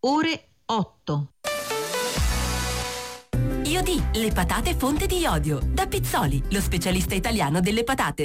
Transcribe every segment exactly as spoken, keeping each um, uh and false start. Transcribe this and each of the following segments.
ore otto. Iodi, le patate fonte di iodio. Da Pizzoli, lo specialista italiano delle patate.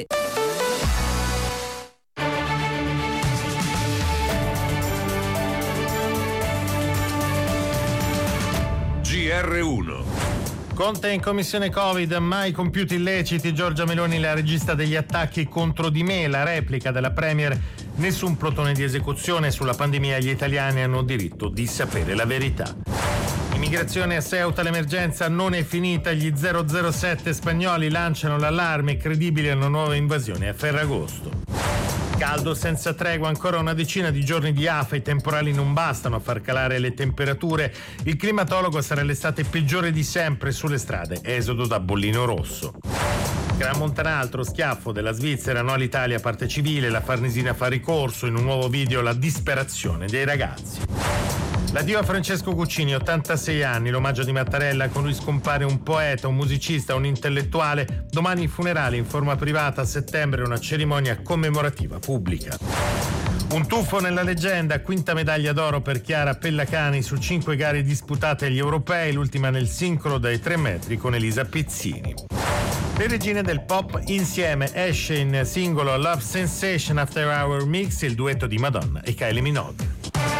G R uno. Conte in commissione Covid, mai compiuti illeciti. Giorgia Meloni, la regista degli attacchi contro di me, la replica della Premier. Nessun plotone di esecuzione sulla pandemia, gli italiani hanno diritto di sapere la verità. Immigrazione a Ceuta, l'emergenza non è finita, gli zero zero sette spagnoli lanciano l'allarme, credibile una nuova invasione a Ferragosto. Caldo senza tregua, ancora una decina di giorni di afa, i temporali non bastano a far calare le temperature. Il climatologo sarà l'estate peggiore di sempre sulle strade, esodo da bollino rosso. Gran Montanaltro, schiaffo della Svizzera, no all'Italia, parte civile, la Farnesina fa ricorso, in un nuovo video la disperazione dei ragazzi. L'addio a Francesco Guccini, ottantasei anni, l'omaggio di Mattarella, con lui scompare un poeta, un musicista, un intellettuale. Domani i funerali in forma privata, a settembre una cerimonia commemorativa pubblica. Un tuffo nella leggenda, quinta medaglia d'oro per Chiara Pellacani su cinque gare disputate agli europei, l'ultima nel sincro dai tre metri con Elisa Pizzini. Le regine del pop insieme, esce in singolo Love Sensation After Hour Mix, il duetto di Madonna e Kylie Minogue.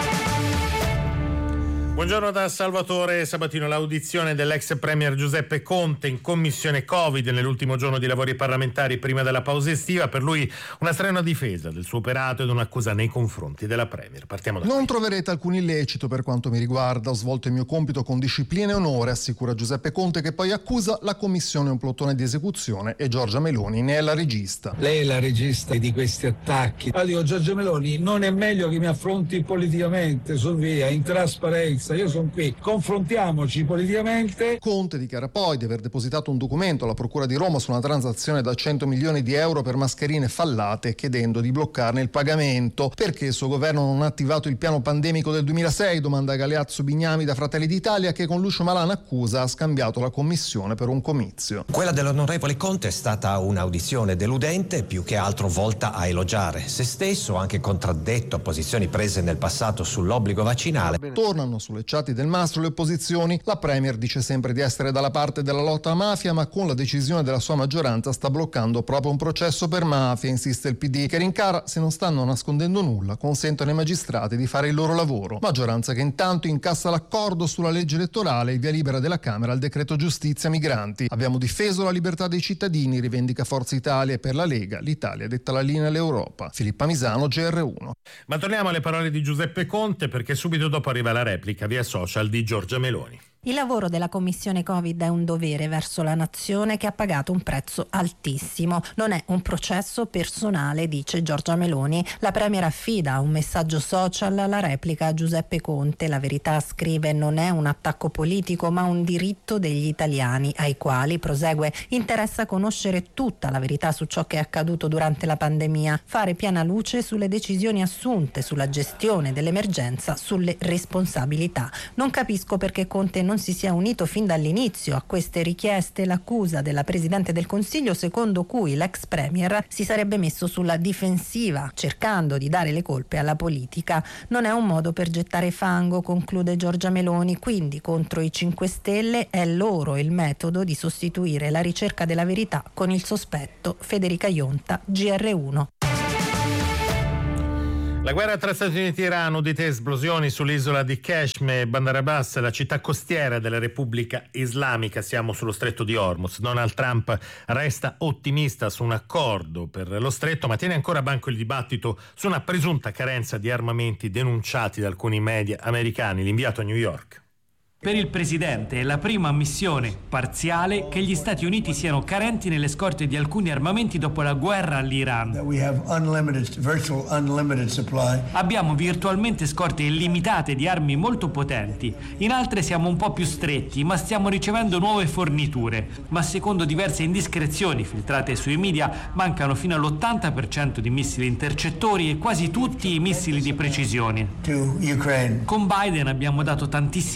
Buongiorno da Salvatore Sabatino. L'audizione dell'ex premier Giuseppe Conte in commissione Covid nell'ultimo giorno di lavori parlamentari prima della pausa estiva. Per lui una strenua difesa del suo operato ed un'accusa nei confronti della premier. Partiamo da Non qui. troverete alcun illecito per quanto mi riguarda. Ho svolto il mio compito con disciplina e onore, assicura Giuseppe Conte, che poi accusa la commissione un plotone di esecuzione e Giorgia Meloni ne è la regista. Lei è la regista di questi attacchi. Allora dico, Giorgia Meloni, non è meglio che mi affronti politicamente su via, in trasparenza? Io sono qui, confrontiamoci politicamente. Conte dichiara poi di aver depositato un documento alla Procura di Roma su una transazione da cento milioni di euro per mascherine fallate, chiedendo di bloccarne il pagamento. Perché il suo governo non ha attivato il piano pandemico del duemilasei? Domanda Galeazzo Bignami da Fratelli d'Italia, che con Lucio Malan accusa ha scambiato la commissione per un comizio. Quella dell'onorevole Conte è stata un'audizione deludente, più che altro volta a elogiare se stesso, anche contraddetto a posizioni prese nel passato sull'obbligo vaccinale. Tornano sulle chat del Mastro le opposizioni. La Premier dice sempre di essere dalla parte della lotta alla mafia, ma con la decisione della sua maggioranza sta bloccando proprio un processo per mafia, insiste il P D, che rincara se non stanno nascondendo nulla, consentono ai magistrati di fare il loro lavoro. Maggioranza che intanto incassa l'accordo sulla legge elettorale e via libera della Camera al decreto giustizia migranti. Abbiamo difeso la libertà dei cittadini, rivendica Forza Italia, e per la Lega l'Italia detta la linea all'Europa. Filippa Misano, G R uno. Ma torniamo alle parole di Giuseppe Conte, perché subito dopo arriva la replica via social di Giorgia Meloni. Il lavoro della commissione Covid è un dovere verso la nazione che ha pagato un prezzo altissimo. Non è un processo personale, dice Giorgia Meloni. La Premier affida un messaggio social alla replica a Giuseppe Conte. La Verità scrive: non è un attacco politico ma un diritto degli italiani, ai quali, prosegue, interessa conoscere tutta la verità su ciò che è accaduto durante la pandemia, fare piena luce sulle decisioni assunte, sulla gestione dell'emergenza, sulle responsabilità. Non capisco perché Conte non si sia unito fin dall'inizio a queste richieste. L'accusa della Presidente del Consiglio, secondo cui l'ex premier si sarebbe messo sulla difensiva cercando di dare le colpe alla politica, non è un modo per gettare fango, conclude Giorgia Meloni. Quindi contro i cinque Stelle è loro il metodo di sostituire la ricerca della verità con il sospetto. Federica Ionta, G R uno. La guerra tra Stati Uniti e Iran, udite esplosioni sull'isola di Kashmir e Bandar Abbas, la città costiera della Repubblica Islamica. Siamo sullo stretto di Hormuz. Donald Trump resta ottimista su un accordo per lo stretto, ma tiene ancora a banco il dibattito su una presunta carenza di armamenti denunciati da alcuni media americani. L'inviato a New York. Per il presidente è la prima ammissione parziale che gli Stati Uniti siano carenti nelle scorte di alcuni armamenti dopo la guerra all'Iran. Abbiamo virtualmente scorte illimitate di armi molto potenti. In altre siamo un po' più stretti, ma stiamo ricevendo nuove forniture. Ma secondo diverse indiscrezioni filtrate sui media, mancano fino all'ottanta per cento di missili intercettori e quasi tutti i missili di precisione. Con Biden abbiamo dato tantissime armi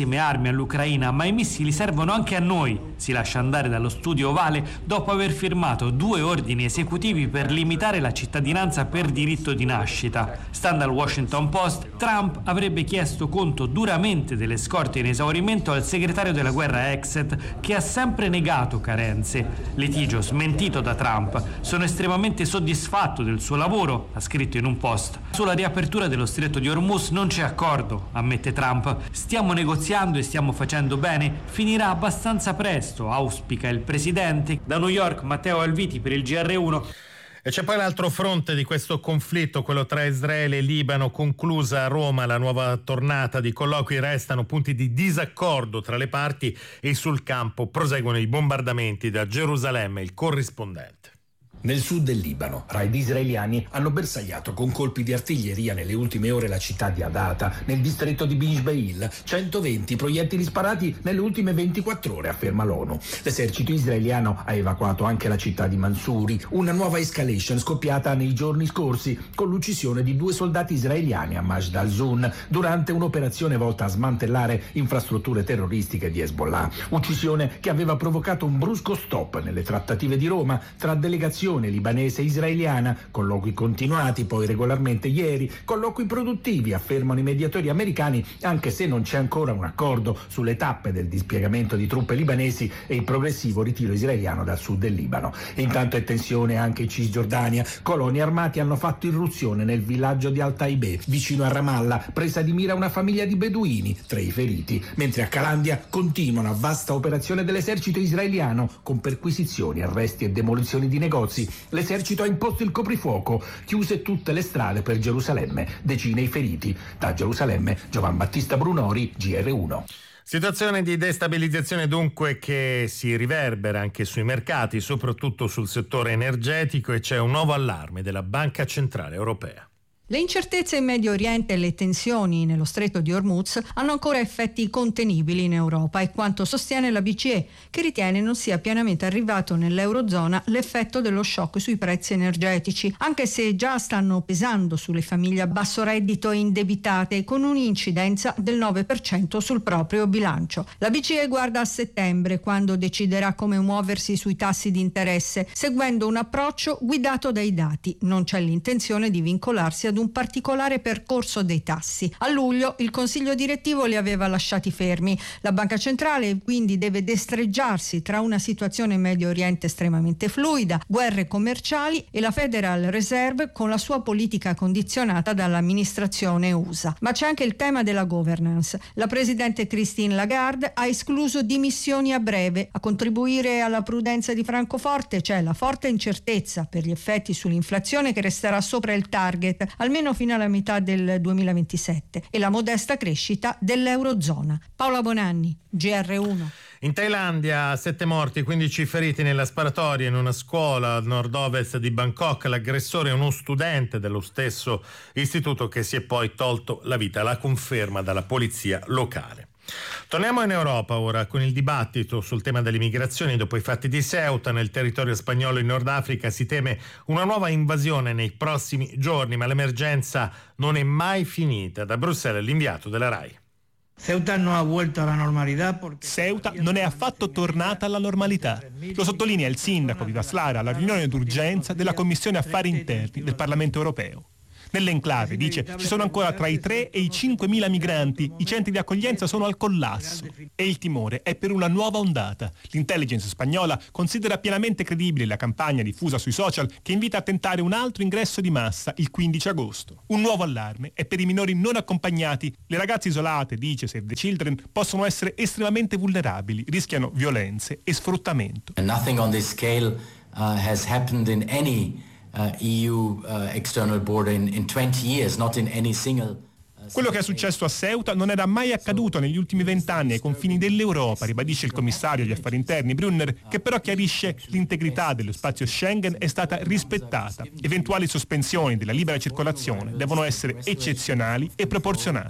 nell'Ucraina, ma i missili servono anche a noi, si lascia andare dallo studio ovale dopo aver firmato due ordini esecutivi per limitare la cittadinanza per diritto di nascita. Stando al Washington Post, Trump avrebbe chiesto conto duramente delle scorte in esaurimento al segretario della guerra Exet, che ha sempre negato carenze. Litigio smentito da Trump. Sono estremamente soddisfatto del suo lavoro, ha scritto in un post. Sulla riapertura dello stretto di Hormuz non c'è accordo, ammette Trump. Stiamo negoziando e stiamo facendo bene. Finirà abbastanza presto, auspica il presidente. Da New York, Matteo Alviti per il G R uno. E c'è poi l'altro fronte di questo conflitto, quello tra Israele e Libano. Conclusa a Roma la nuova tornata di colloqui, restano punti di disaccordo tra le parti e sul campo proseguono i bombardamenti. Da Gerusalemme il corrispondente. Nel sud del Libano, raid israeliani hanno bersagliato con colpi di artiglieria nelle ultime ore la città di Adata, nel distretto di Bijbeil. centoventi proiettili sparati nelle ultime ventiquattro ore, afferma l'ONU. L'esercito israeliano ha evacuato anche la città di Mansouri, una nuova escalation scoppiata nei giorni scorsi con l'uccisione di due soldati israeliani a Majd al-Zun durante un'operazione volta a smantellare infrastrutture terroristiche di Hezbollah. Uccisione che aveva provocato un brusco stop nelle trattative di Roma tra delegazioni libanese e israeliana, colloqui continuati poi regolarmente ieri, colloqui produttivi, affermano i mediatori americani, anche se non c'è ancora un accordo sulle tappe del dispiegamento di truppe libanesi e il progressivo ritiro israeliano dal sud del Libano. E intanto è tensione anche in Cisgiordania. Coloni armati hanno fatto irruzione nel villaggio di Al-Taibeh, vicino a Ramallah, presa di mira una famiglia di beduini, tre i feriti, mentre a Calandia continua una vasta operazione dell'esercito israeliano con perquisizioni, arresti e demolizioni di negozi. L'esercito ha imposto il coprifuoco, chiuse tutte le strade per Gerusalemme, decine i feriti. Da Gerusalemme, Giovan Battista Brunori, G R uno. Situazione di destabilizzazione dunque che si riverbera anche sui mercati, soprattutto sul settore energetico, e c'è un nuovo allarme della Banca Centrale Europea. Le incertezze in Medio Oriente e le tensioni nello stretto di Hormuz hanno ancora effetti contenibili in Europa, è quanto sostiene la B C E, che ritiene non sia pienamente arrivato nell'Eurozona l'effetto dello shock sui prezzi energetici, anche se già stanno pesando sulle famiglie a basso reddito e indebitate, con un'incidenza del nove per cento sul proprio bilancio. La B C E guarda a settembre, quando deciderà come muoversi sui tassi di interesse, seguendo un approccio guidato dai dati. Non c'è l'intenzione di vincolarsi ad un particolare percorso dei tassi. A luglio il Consiglio direttivo li aveva lasciati fermi. La Banca Centrale quindi deve destreggiarsi tra una situazione in Medio Oriente estremamente fluida, guerre commerciali e la Federal Reserve con la sua politica condizionata dall'amministrazione U S A. Ma c'è anche il tema della governance. La presidente Christine Lagarde ha escluso dimissioni a breve. A contribuire alla prudenza di Francoforte c'è la forte incertezza per gli effetti sull'inflazione, che resterà sopra il target almeno fino alla metà del duemilaventisette, e la modesta crescita dell'Eurozona. Paola Bonanni, G R uno. In Thailandia, sette morti, quindici feriti nella sparatoria in una scuola a nord-ovest di Bangkok. L'aggressore è uno studente dello stesso istituto che si è poi tolto la vita, la conferma dalla polizia locale. Torniamo in Europa ora con il dibattito sul tema delle migrazioni. Dopo i fatti di Ceuta, nel territorio spagnolo in Nord Africa si teme una nuova invasione nei prossimi giorni, ma l'emergenza non è mai finita. Da Bruxelles l'inviato della RAI. Ceuta non ha vuelto alla normalità perché Ceuta non è affatto tornata alla normalità. Lo sottolinea il sindaco Vivas Lara alla riunione d'urgenza della Commissione Affari Interni del Parlamento Europeo. Nell'enclave, dice, ci sono ancora tra i tre e i cinquemila migranti, i centri di accoglienza sono al collasso e il timore è per una nuova ondata. L'intelligence spagnola considera pienamente credibile la campagna diffusa sui social che invita a tentare un altro ingresso di massa il quindici agosto. Un nuovo allarme è per i minori non accompagnati. Le ragazze isolate, dice Save the Children, possono essere estremamente vulnerabili, rischiano violenze e sfruttamento. And nothing on this scale uh, has happened in any Uh, E U uh, external border in, in twenty years, not in any single. Quello che è successo a Ceuta non era mai accaduto negli ultimi vent'anni ai confini dell'Europa, ribadisce il commissario agli affari interni Brunner, che però chiarisce l'integrità dello spazio Schengen è stata rispettata. Eventuali sospensioni della libera circolazione devono essere eccezionali e proporzionate.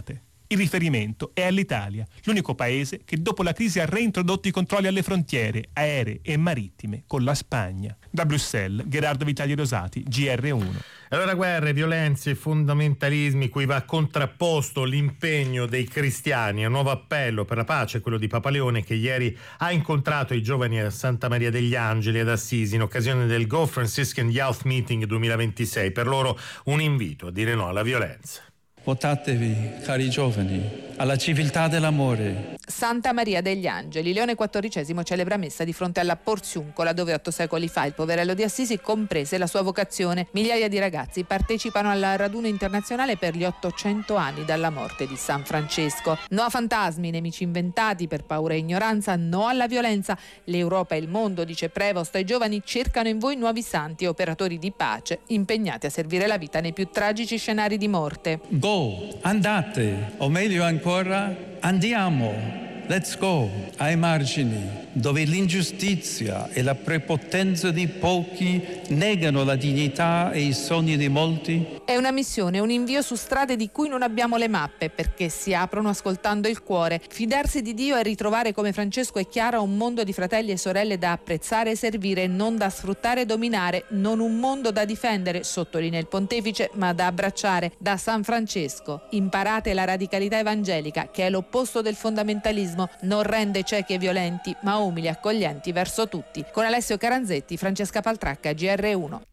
Il riferimento è all'Italia, l'unico paese che dopo la crisi ha reintrodotto i controlli alle frontiere aeree e marittime con la Spagna. Da Bruxelles, Gerardo Vitali Rosati, G R uno. Allora, guerre, violenze, fondamentalismi cui va contrapposto l'impegno dei cristiani. Un nuovo appello per la pace, quello di Papa Leone, che ieri ha incontrato i giovani a Santa Maria degli Angeli ad Assisi in occasione del Go Franciscan Youth Meeting duemilaventisei. Per loro un invito a dire no alla violenza. Votatevi, cari giovani, alla civiltà dell'amore. Santa Maria degli Angeli. Leone quattordicesimo celebra messa di fronte alla Porziuncola, dove otto secoli fa il poverello di Assisi comprese la sua vocazione. Migliaia di ragazzi partecipano al raduno internazionale per gli ottocento anni dalla morte di San Francesco. No a fantasmi, nemici inventati per paura e ignoranza, no alla violenza. L'Europa e il mondo, dice Prevost, ai giovani cercano in voi nuovi santi e operatori di pace, impegnati a servire la vita nei più tragici scenari di morte. Go, andate, o meglio ancora, andiamo. Let's go ai margini, dove l'ingiustizia e la prepotenza di pochi negano la dignità e i sogni di molti. È una missione, un invio su strade di cui non abbiamo le mappe, perché si aprono ascoltando il cuore. Fidarsi di Dio e ritrovare come Francesco e Chiara un mondo di fratelli e sorelle da apprezzare e servire, non da sfruttare e dominare, non un mondo da difendere, sottolinea il pontefice, ma da abbracciare. Da San Francesco, imparate la radicalità evangelica, che è l'opposto del fondamentalismo. Non rende ciechi e violenti, ma umili e accoglienti verso tutti. Con Alessio Caranzetti, Francesca Paltracca, G R uno.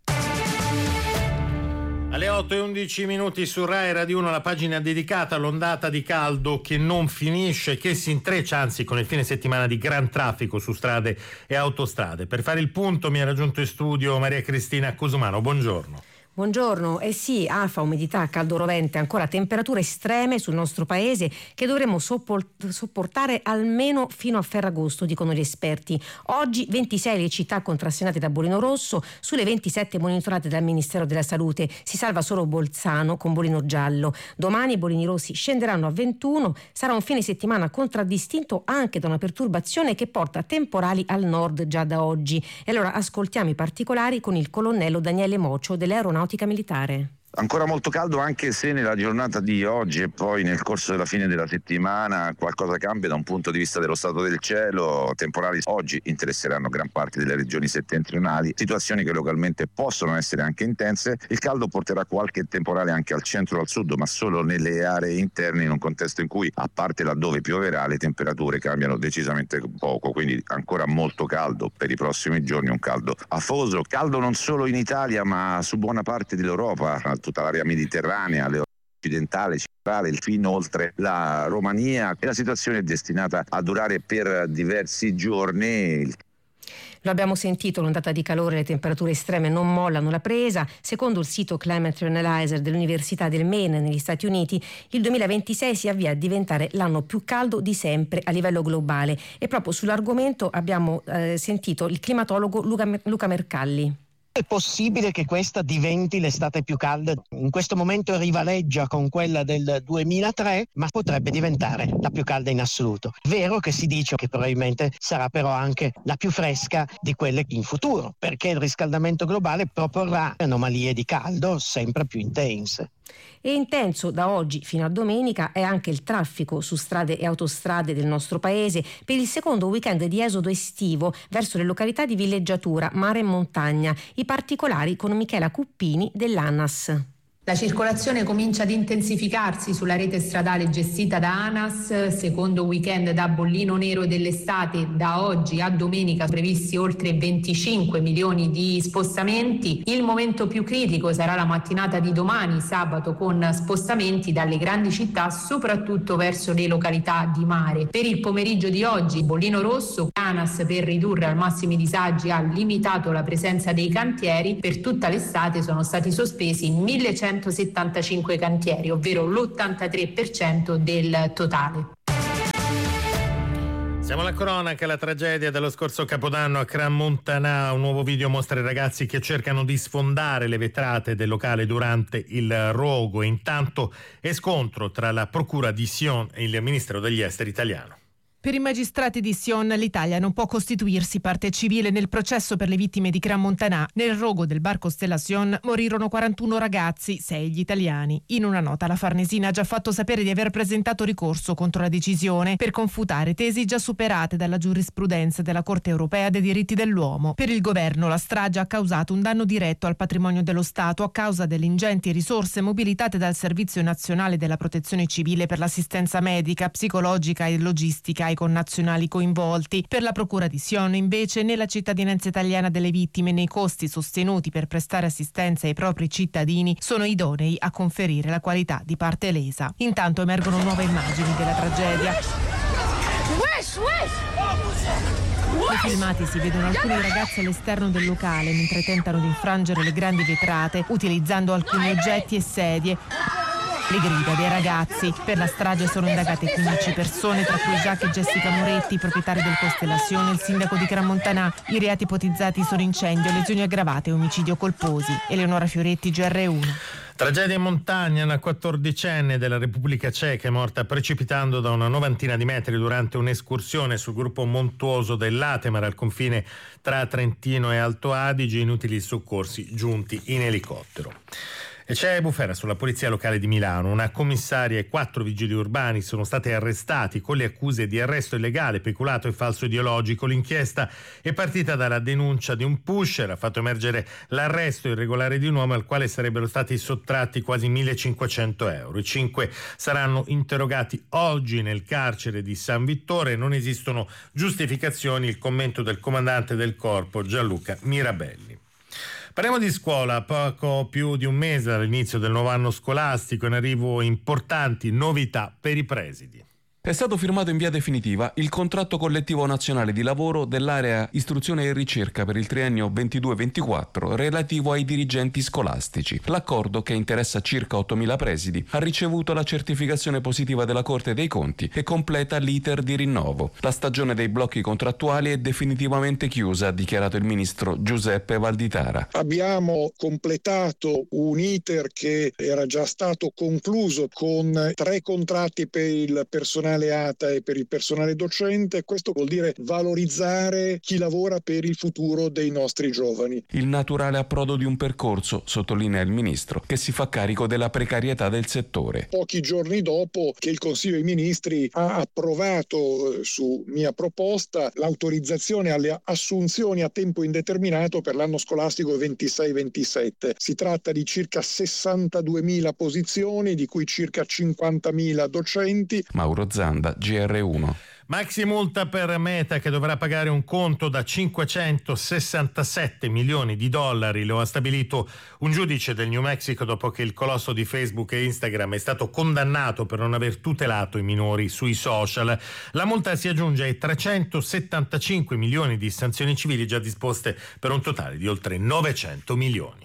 Alle otto e undici minuti su Rai Radio uno, la pagina dedicata all'ondata di caldo che non finisce, che si intreccia anzi con il fine settimana di gran traffico su strade e autostrade. Per fare il punto mi ha raggiunto in studio Maria Cristina Cusumano. Buongiorno. Buongiorno, eh sì, afa, umidità, caldo rovente, ancora temperature estreme sul nostro paese che dovremo sopport- sopportare almeno fino a Ferragosto, dicono gli esperti. Oggi ventisei le città contrassegnate da bolino rosso, sulle ventisette monitorate dal Ministero della Salute. Si salva solo Bolzano con bolino giallo. Domani i bolini rossi scenderanno a ventuno, sarà un fine settimana contraddistinto anche da una perturbazione che porta temporali al nord già da oggi. E allora ascoltiamo i particolari con il colonnello Daniele Mocio dell'Aeronautica Militare. Ancora molto caldo, anche se nella giornata di oggi e poi nel corso della fine della settimana qualcosa cambia da un punto di vista dello stato del cielo. Temporali oggi interesseranno gran parte delle regioni settentrionali, situazioni che localmente possono essere anche intense. Il caldo porterà qualche temporale anche al centro e al sud, ma solo nelle aree interne, in un contesto in cui, a parte laddove pioverà, le temperature cambiano decisamente poco, quindi ancora molto caldo per i prossimi giorni, un caldo afoso. Caldo non solo in Italia ma su buona parte dell'Europa, tutta l'area mediterranea, l'Europa occidentale, centrale, fino oltre la Romania, e la situazione è destinata a durare per diversi giorni. Lo abbiamo sentito, l'ondata di calore, le temperature estreme non mollano la presa. Secondo il sito Climate Analyzer dell'Università del Maine negli Stati Uniti, il duemilaventisei si avvia a diventare l'anno più caldo di sempre a livello globale. E proprio sull'argomento abbiamo eh, sentito il climatologo Luca, Luca Mercalli. È possibile che questa diventi l'estate più calda. In questo momento rivaleggia con quella del duemilatré, ma potrebbe diventare la più calda in assoluto. Vero che si dice che probabilmente sarà però anche la più fresca di quelle in futuro, perché il riscaldamento globale proporrà anomalie di caldo sempre più intense. E intenso da oggi fino a domenica è anche il traffico su strade e autostrade del nostro paese per il secondo weekend di esodo estivo verso le località di villeggiatura, mare e montagna. I particolari con Michela Cuppini dell'ANAS. La circolazione comincia ad intensificarsi sulla rete stradale gestita da ANAS, secondo weekend da bollino nero dell'estate. Da oggi a domenica previsti oltre venticinque milioni di spostamenti. Il momento più critico sarà la mattinata di domani, sabato, con spostamenti dalle grandi città soprattutto verso le località di mare. Per il pomeriggio di oggi bollino rosso, ANAS per ridurre al massimo i disagi ha limitato la presenza dei cantieri. Per tutta l'estate sono stati sospesi millecentosettantacinque cantieri, ovvero l'ottantatré per cento del totale. Siamo alla cronaca, la tragedia dello scorso Capodanno a Crans-Montana. Un nuovo video mostra i ragazzi che cercano di sfondare le vetrate del locale durante il rogo. Intanto è scontro tra la procura di Sion e il ministero degli esteri italiano. Per i magistrati di Sion l'Italia non può costituirsi parte civile nel processo per le vittime di Gran Montanà. Nel rogo del bar Constellation morirono quarantuno ragazzi, sei gli italiani. In una nota la Farnesina ha già fatto sapere di aver presentato ricorso contro la decisione per confutare tesi già superate dalla giurisprudenza della Corte europea dei diritti dell'uomo. Per il governo la strage ha causato un danno diretto al patrimonio dello Stato a causa delle ingenti risorse mobilitate dal Servizio Nazionale della Protezione Civile per l'assistenza medica, psicologica e logistica ai connazionali coinvolti. Per la Procura di Sion, invece, né la cittadinanza italiana delle vittime né i costi sostenuti per prestare assistenza ai propri cittadini sono idonei a conferire la qualità di parte lesa. Intanto emergono nuove immagini della tragedia. Nei filmati si vedono alcuni ragazzi all'esterno del locale mentre tentano di infrangere le grandi vetrate utilizzando alcuni oggetti e sedie. Le grida dei ragazzi. Per la strage sono indagate quindici persone, tra cui Jacques e Jessica Moretti, proprietari del Costellazione e il sindaco di Gran Montanà. I reati ipotizzati sono incendio, lesioni aggravate e omicidio colposi. Eleonora Fioretti, G R uno. Tragedia in montagna, una quattordicenne della Repubblica Ceca è morta precipitando da una novantina di metri durante un'escursione sul gruppo montuoso del Latemar al confine tra Trentino e Alto Adige, inutili soccorsi giunti in elicottero. E c'è bufera sulla polizia locale di Milano. Una commissaria e quattro vigili urbani sono stati arrestati con le accuse di arresto illegale, peculato e falso ideologico. L'inchiesta è partita dalla denuncia di un pusher, ha fatto emergere l'arresto irregolare di un uomo al quale sarebbero stati sottratti quasi millecinquecento euro. I cinque saranno interrogati oggi nel carcere di San Vittore. Non esistono giustificazioni, il commento del comandante del corpo Gianluca Mirabelli. Parliamo di scuola, poco più di un mese dall'inizio del nuovo anno scolastico, in arrivo importanti novità per i presidi. È stato firmato in via definitiva il contratto collettivo nazionale di lavoro dell'area istruzione e ricerca per il triennio ventidue ventiquattro relativo ai dirigenti scolastici. L'accordo, che interessa circa ottomila presidi, ha ricevuto la certificazione positiva della Corte dei Conti e completa l'iter di rinnovo. La stagione dei blocchi contrattuali è definitivamente chiusa, ha dichiarato il ministro Giuseppe Valditara. Abbiamo completato un iter che era già stato concluso con tre contratti per il personale A T A e per il personale docente. Questo vuol dire valorizzare chi lavora per il futuro dei nostri giovani. Il naturale approdo di un percorso, sottolinea il ministro, che si fa carico della precarietà del settore. Pochi giorni dopo che il Consiglio dei Ministri ha approvato, su mia proposta, l'autorizzazione alle assunzioni a tempo indeterminato per l'anno scolastico ventisei ventisette. Si tratta di circa sessantaduemila posizioni, di cui circa cinquantamila docenti. Mauro Zanda, G R uno. Maxi multa per Meta, che dovrà pagare un conto da cinquecentosessantasette milioni di dollari. Lo ha stabilito un giudice del New Mexico dopo che il colosso di Facebook e Instagram è stato condannato per non aver tutelato i minori sui social. La multa si aggiunge ai trecentosettantacinque milioni di sanzioni civili già disposte, per un totale di oltre novecento milioni.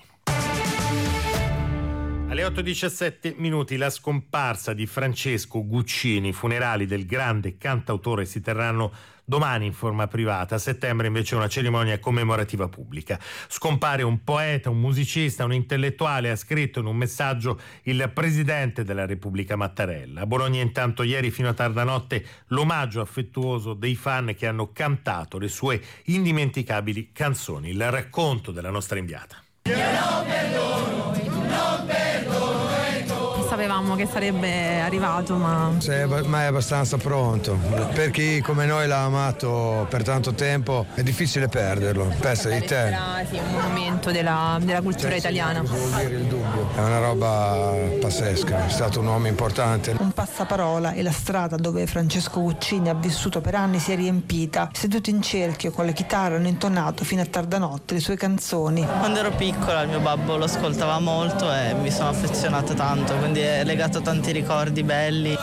Alle otto e diciassette minuti la scomparsa di Francesco Guccini. I funerali del grande cantautore si terranno domani in forma privata. A settembre invece una cerimonia commemorativa pubblica. Scompare un poeta, un musicista, un intellettuale, ha scritto in un messaggio il presidente della Repubblica Mattarella. A Bologna intanto ieri fino a tarda notte l'omaggio affettuoso dei fan che hanno cantato le sue indimenticabili canzoni. Il racconto della nostra inviata. Io non perdono, non perdono. Sapevamo che sarebbe arrivato, ma... Sei, ma è abbastanza pronto. Per chi come noi l'ha amato per tanto tempo è difficile perderlo. Pensa di te. Era, sì, un monumento della, della cultura cioè, italiana. Sì, vuol dire il dubbio. È una roba pazzesca, è stato un uomo importante. Un passaparola e la strada dove Francesco Guccini ha vissuto per anni si è riempita. Seduto in cerchio con la chitarra hanno intonato fino a tarda notte le sue canzoni. Quando ero piccola il mio babbo lo ascoltava molto e mi sono affezionata tanto, quindi è legato a tanti ricordi belli.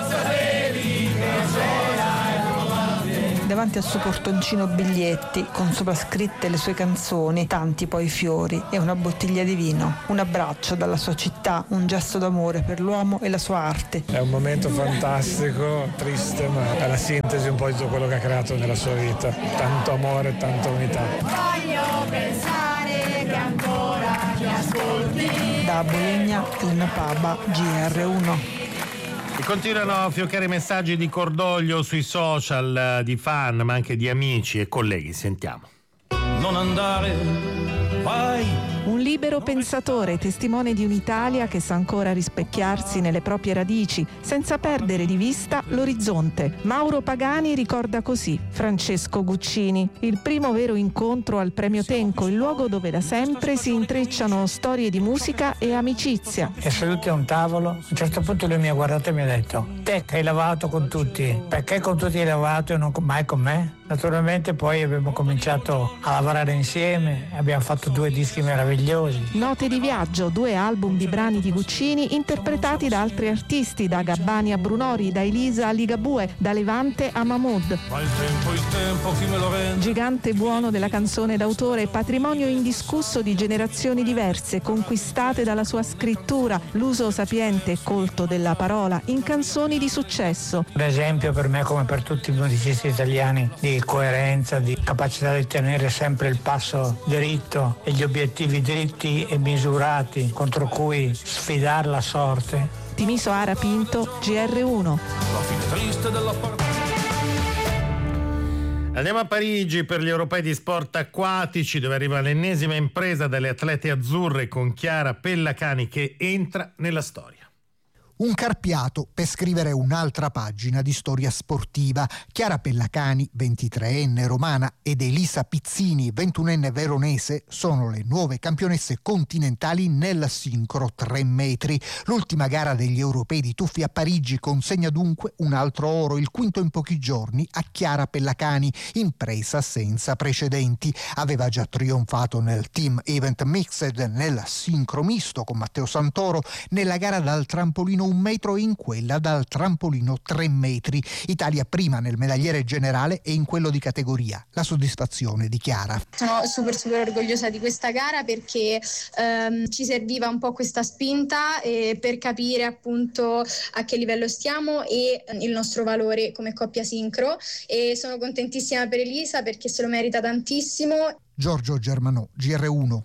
Davanti al suo portoncino biglietti con soprascritte le sue canzoni, tanti poi fiori e una bottiglia di vino. Un abbraccio dalla sua città, un gesto d'amore per l'uomo e la sua arte. È un momento fantastico, triste, ma è la sintesi un po' di tutto quello che ha creato nella sua vita. Tanto amore, tanta unità. Voglio pensare che ancora mi ascolti. Da Bologna, Elena Paba, G R uno. E continuano a fioccare messaggi di cordoglio sui social di fan, ma anche di amici e colleghi. Sentiamo. Non andare, vai. Un libero pensatore, testimone di un'Italia che sa ancora rispecchiarsi nelle proprie radici, senza perdere di vista l'orizzonte. Mauro Pagani ricorda così Francesco Guccini, il primo vero incontro al Premio Tenco, il luogo dove da sempre si intrecciano storie di musica e amicizia. E seduti a un tavolo, a un certo punto lui mi ha guardato e mi ha detto: te che hai lavorato con tutti, perché con tutti hai lavorato e non mai con me? Naturalmente poi abbiamo cominciato a lavorare insieme, abbiamo fatto due dischi meravigliosi. Note di viaggio, due album di brani di Guccini interpretati da altri artisti, da Gabbani a Brunori, da Elisa a Ligabue, da Levante a Mahmood. Ma il tempo, il tempo, chi me lo rende? Gigante buono della canzone d'autore, patrimonio indiscusso di generazioni diverse, conquistate dalla sua scrittura, l'uso sapiente e colto della parola in canzoni di successo. Un esempio per me, come per tutti i musicisti italiani, di coerenza, di capacità di tenere sempre il passo dritto e gli obiettivi dritti e misurati contro cui sfidare la sorte. Timiso Ara Pinto, G R uno. La fine triste della partita. Andiamo a Parigi per gli europei di sport acquatici, dove arriva l'ennesima impresa delle atlete azzurre con Chiara Pellacani che entra nella storia. Un carpiato per scrivere un'altra pagina di storia sportiva. Chiara Pellacani, ventitreenne romana, ed Elisa Pizzini, ventunenne veronese, sono le nuove campionesse continentali nel sincro tre metri. L'ultima gara degli europei di tuffi a Parigi consegna dunque un altro oro, il quinto in pochi giorni a Chiara Pellacani, impresa senza precedenti. Aveva già trionfato nel team event mixed, nel sincro misto con Matteo Santoro, nella gara dal trampolino un metro e in quella dal trampolino tre metri. Italia prima nel medagliere generale e in quello di categoria. La soddisfazione di Chiara. Sono super super orgogliosa di questa gara perché ehm, ci serviva un po' questa spinta eh, per capire appunto a che livello stiamo e eh, il nostro valore come coppia sincro, e sono contentissima per Elisa perché se lo merita tantissimo. Giorgio Germanò, G R uno.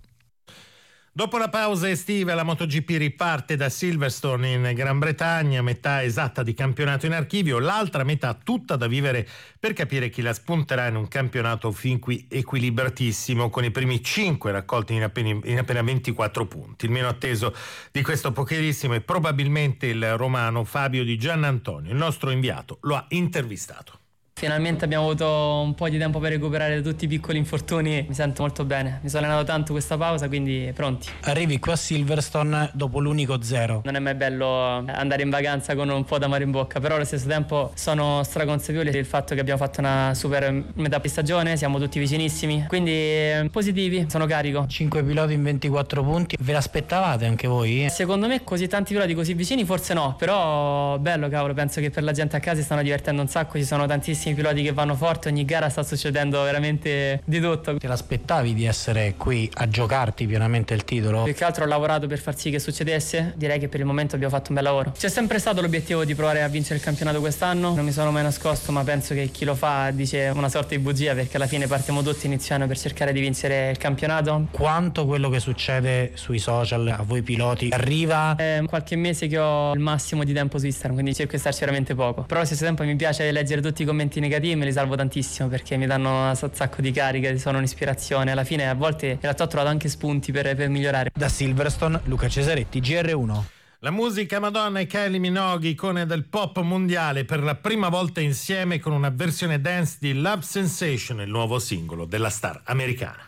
Dopo la pausa estiva la MotoGP riparte da Silverstone in Gran Bretagna, metà esatta di campionato in archivio, l'altra metà tutta da vivere per capire chi la spunterà in un campionato fin qui equilibratissimo, con i primi cinque raccolti in appena, in appena ventiquattro punti. Il meno atteso di questo pokerissimo è probabilmente il romano Fabio Di Giannantonio. Il nostro inviato lo ha intervistato. Finalmente abbiamo avuto un po' di tempo per recuperare da tutti i piccoli infortuni, mi sento molto bene, mi sono allenato tanto questa pausa, quindi pronti. Arrivi qua a Silverstone dopo l'unico zero. Non è mai bello andare in vacanza con un po' d'amore in bocca, però allo stesso tempo sono straconsapevole del fatto che abbiamo fatto una super metà di stagione, siamo tutti vicinissimi, quindi positivi, sono carico. Cinque piloti in ventiquattro punti, ve l'aspettavate anche voi? Secondo me così tanti piloti così vicini forse no, però bello cavolo, penso che per la gente a casa si stanno divertendo un sacco, ci sono tantissimi piloti che vanno forte, ogni gara sta succedendo veramente di tutto. Te l'aspettavi di essere qui a giocarti pienamente il titolo? Più che altro ho lavorato per far sì che succedesse, direi che per il momento abbiamo fatto un bel lavoro. C'è sempre stato l'obiettivo di provare a vincere il campionato quest'anno, non mi sono mai nascosto, ma penso che chi lo fa dice una sorta di bugia, perché alla fine partiamo tutti iniziando per cercare di vincere il campionato. Quanto quello che succede sui social a voi piloti arriva? È qualche mese che ho il massimo di tempo su Instagram, quindi cerco di starci veramente poco, però allo stesso tempo mi piace leggere tutti i commenti negativi e me li salvo tantissimo perché mi danno un sacco di carica, sono un'ispirazione. Alla fine a volte in realtà ho trovato anche spunti per, per migliorare. Da Silverstone, Luca Cesaretti, G R uno. La musica Madonna e Kylie Minogue, icone del pop mondiale, per la prima volta insieme con una versione dance di Love Sensation, il nuovo singolo della star americana.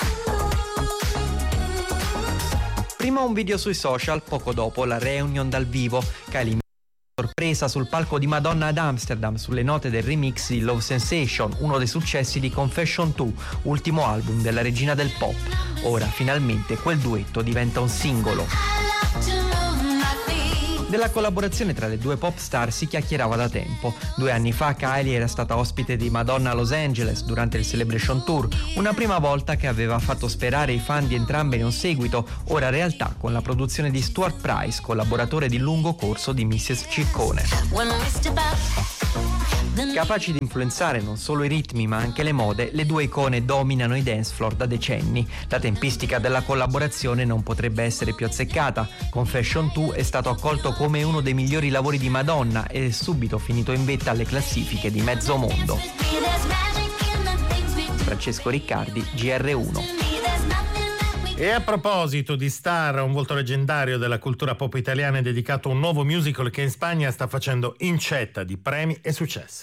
Prima un video sui social, poco dopo la reunion dal vivo. Kylie sorpresa sul palco di Madonna ad Amsterdam sulle note del remix di Love Sensation, uno dei successi di Confession due, ultimo album della regina del pop. Ora finalmente quel duetto diventa un singolo. Della collaborazione tra le due pop star si chiacchierava da tempo. Due anni fa Kylie era stata ospite di Madonna a Los Angeles durante il Celebration Tour, una prima volta che aveva fatto sperare i fan di entrambe in un seguito, ora realtà con la produzione di Stuart Price, collaboratore di lungo corso di missus Ciccone. Capaci di influenzare non solo i ritmi ma anche le mode, le due icone dominano i dance floor da decenni. La tempistica della collaborazione non potrebbe essere più azzeccata. Confession due è stato accolto come uno dei migliori lavori di Madonna e è subito finito in vetta alle classifiche di mezzo mondo. Francesco Riccardi, G R uno. E a proposito di star, un volto leggendario della cultura pop italiana è dedicato a un nuovo musical che in Spagna sta facendo incetta di premi e successo.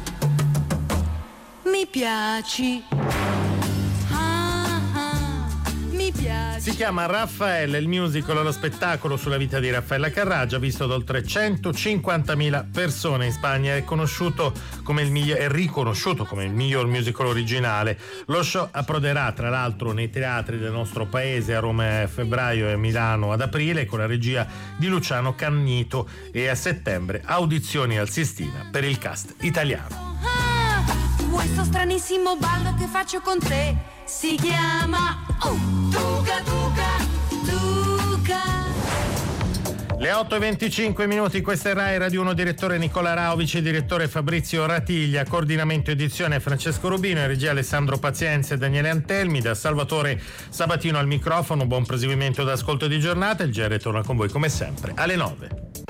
Mi piaci. Ah, ah, mi piaci. Si chiama Raffaella, il musical, lo spettacolo sulla vita di Raffaella Carrà, visto da oltre centocinquantamila persone in Spagna. È conosciuto come il miglior, è riconosciuto come il miglior musical originale. Lo show approderà tra l'altro nei teatri del nostro paese, a Roma a febbraio e a Milano ad aprile, con la regia di Luciano Cannito, e a settembre audizioni al Sistina per il cast italiano. Questo stranissimo ballo che faccio con te si chiama oh, Tuca Tuca Tuca. Le otto e venticinque minuti, questa è Rai Radio uno, direttore Nicola Rao, vice direttore Fabrizio Ratiglia, coordinamento edizione Francesco Rubino, in regia Alessandro Pazienza e Daniele Antelmi, da Salvatore Sabatino al microfono. Buon proseguimento d'ascolto di giornata, il G R torna con voi come sempre alle nove.